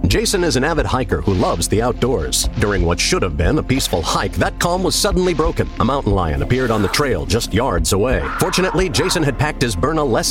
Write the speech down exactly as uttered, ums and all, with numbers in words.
Jason is an avid hiker who loves the outdoors. During what should have been a peaceful hike, that calm was suddenly broken. A mountain lion appeared on the trail just yards away. Fortunately, Jason had packed his Byrna less